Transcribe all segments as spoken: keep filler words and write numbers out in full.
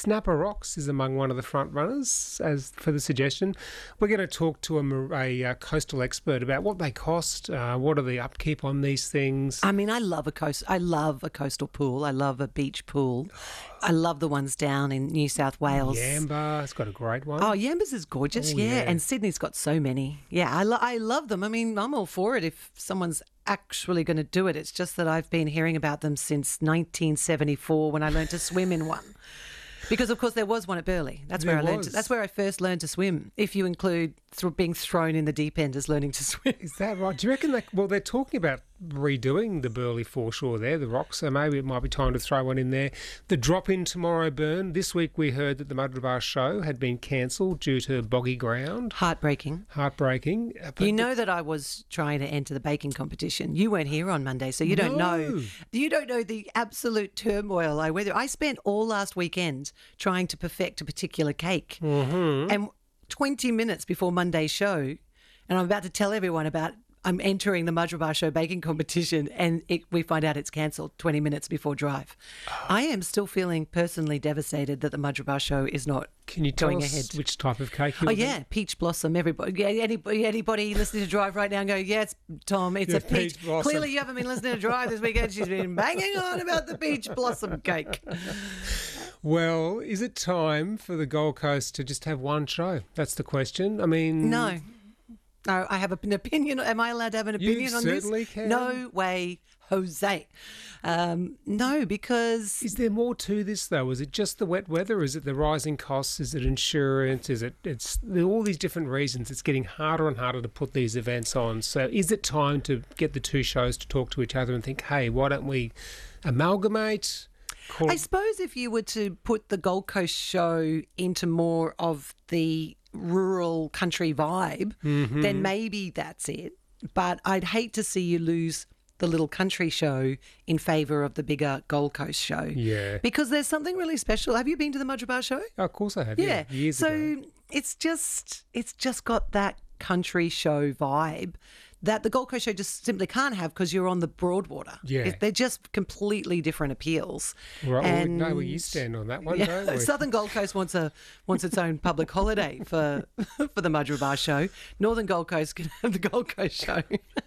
Snapper Rocks is among one of the front runners as for the suggestion. We're going to talk to a, mar- a, uh coastal expert about what they cost, uh, what are the upkeep on these things. I mean, I love a coast. I love a coastal pool. I love a beach pool. I love the ones down in New South Wales. Yamba, it's got a great one. Oh, Yamba's is gorgeous, Oh, yeah. yeah. And Sydney's got so many. Yeah, I, lo- I love them. I mean, I'm all for it if someone's actually going to do it. It's just that I've been hearing about them since nineteen seventy-four when I learned to swim in one. Because, of course, there was one at Burleigh. That's There where I learned. was. To, that's where I first learned to swim. If you include th- being thrown in the deep end as learning to swim. Is that right? Do you reckon that, well, they're talking about redoing the Burleigh foreshore there, the rocks, so maybe it might be time to throw one in there. The drop-in tomorrow burn. This week we heard that the Mudgeeraba show had been cancelled due to boggy ground. Heartbreaking. Heartbreaking. Uh, but You know that I was trying to enter the baking competition. You weren't here on Monday, so you don't No. know. You don't know the absolute turmoil I went through. I spent all last weekend trying to perfect a particular cake. Mm-hmm. And twenty minutes before Monday's show, and I'm about to tell everyone about I'm entering the Mudgeeraba Show baking competition, and it, we find out it's cancelled twenty minutes before drive. I am still feeling personally devastated that the Mudgeeraba Show is not Can you tell going us ahead. which type of cake you Oh were yeah, peach blossom. Everybody, yeah, anybody, anybody listening to Drive right now and go, yes, Tom, it's Yeah, a peach. peach blossom. Clearly, you haven't been listening to Drive this weekend. She's been banging on about the peach blossom cake. Well, is it time for the Gold Coast to just have one show? That's the question. I mean... No, no, I have an opinion. Am I allowed to have an You opinion on this? certainly can. No way, Jose. Um, no, because Is there more to this, though? Is it just the wet weather? Is it the rising costs? Is it insurance? Is it... It's there are all these different reasons. It's getting harder and harder to put these events on. So is it time to get the two shows to talk to each other and think, hey, why don't we amalgamate? Call I suppose if you were to put the Gold Coast show into more of the rural country vibe, Mm-hmm. then maybe that's it. But I'd hate to see you lose the little country show in favour of the bigger Gold Coast show. Yeah. Because there's something really special. Have you been to the Mudgeeraba show? Oh, of course I have. Yeah. Yeah. Years so ago. it's just it's just got that country show vibe that the Gold Coast show just simply can't have because you're on the Broadwater. Yeah. It- they're just completely different appeals. Right, well, we And- know where you stand on that one, Yeah, don't we? Southern Gold Coast wants a wants its own public holiday for for the Mudgeeraba show. Northern Gold Coast can have the Gold Coast show.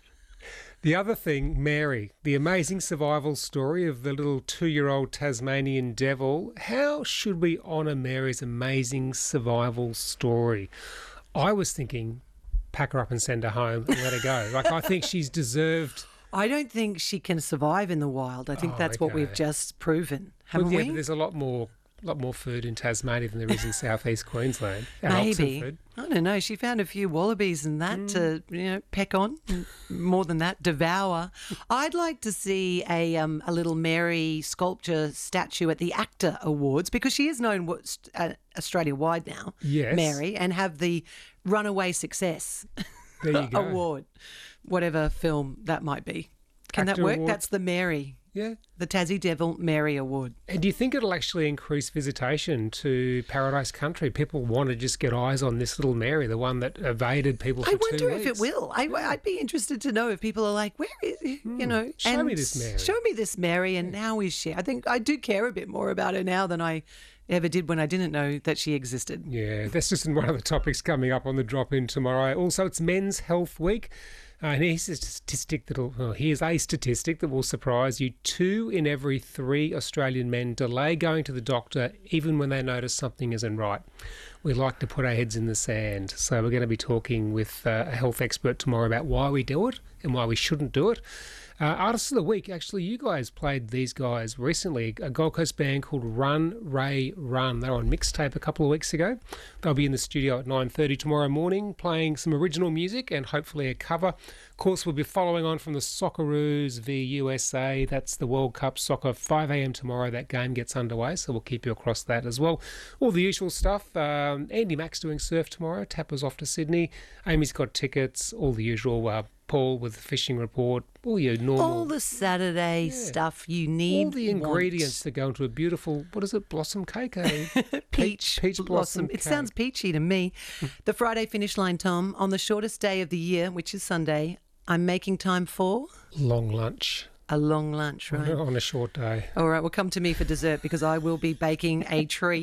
The other thing, Mary, the amazing survival story of the little two-year-old Tasmanian devil. How should we honour Mary's amazing survival story? I was thinking, pack her up and send her home and let her go. Like, I think she's deserved... I don't think she can survive in the wild. I think Oh, that's what okay. we've just proven, haven't Well, yeah, we? but there's a lot more, lot more food in Tasmania than there is in southeast Queensland. And Maybe. Oxenford. I don't know. She found a few wallabies and that to, you know, peck on. More than that, devour. I'd like to see a um, a little Mary sculpture statue at the ACTA Awards because she is known wo- st- uh, Australia-wide now, Yes. Mary, and have the Runaway Success There you go. Award, whatever film that might be. Can ACTA that work? Award. That's the Mary, Yeah. the Tassie Devil Mary Award. And do you think it'll actually increase visitation to Paradise Country? People want to just get eyes on this little Mary, the one that evaded people for I two wonder if it weeks. will. I, I'd be interested to know if people are like, where is, you know, Show me and this Mary. Show me this Mary, and how is she? I think I do care a bit more about her now than I ever did when I didn't know that she existed. Yeah, that's just one of the topics coming up on the drop-in tomorrow. Also, it's Men's Health Week. Uh, and here's a statistic that'll, well, here's a statistic that will surprise you. Two in every three Australian men delay going to the doctor even when they notice something isn't right. We like to put our heads in the sand. So we're going to be talking with uh, a health expert tomorrow about why we do it and why we shouldn't do it. Uh, Artists of the Week, actually, you guys played these guys recently, a Gold Coast band called Run, Ray, Run. They were on Mixtape a couple of weeks ago. They'll be in the studio at nine thirty tomorrow morning playing some original music and hopefully a cover. Of course, we'll be following on from the Socceroos v U S A. That's the World Cup soccer, five a.m. tomorrow. That game gets underway, so we'll keep you across that as well. All the usual stuff. Um, Andy Mack's doing surf tomorrow. Tapper's off to Sydney. Amy's got tickets. All the usual. Uh, Paul with the fishing report, all your normal... All the Saturday Yeah. stuff you need. all the ingredients that go into a beautiful, what is it, blossom cake? Eh? want. Peach, peach blossom. blossom It cake. sounds peachy to me. The Friday finish line, Tom, on the shortest day of the year, which is Sunday, I'm making time for Long lunch a long lunch, right? on a short day. All right, well, come to me for dessert because I will be baking a treat.